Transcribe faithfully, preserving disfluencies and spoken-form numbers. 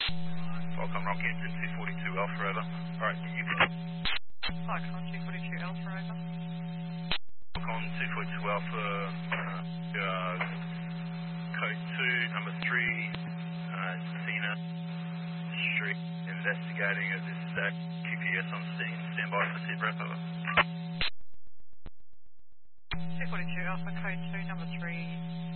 Falcon Rocky Engine two forty-two Alpha over. Alright, you can. Foxconn two forty-two Alpha over. Falcon two forty-two Alpha, uh, uh, code two, number three, uh, Cena Street, investigating as this uh, Q P S on scene. Stand by for sit rep over.